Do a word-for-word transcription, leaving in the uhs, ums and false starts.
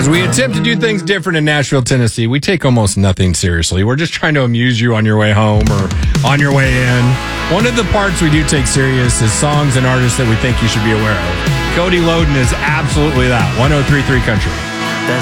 As we attempt to do things different in Nashville, Tennessee, we take almost nothing seriously. We're just trying to amuse you on your way home or on your way in. One of the parts we do take serious is songs and artists that we think you should be aware of. Cody Loden is absolutely that. one oh three point three Country.